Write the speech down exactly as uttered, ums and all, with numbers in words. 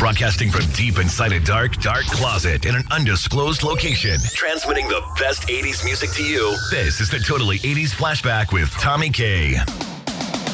Broadcasting from deep inside a dark, dark closet in an undisclosed location. Transmitting the best eighties music to you. This is the Totally eighties Flashback with Tommy K.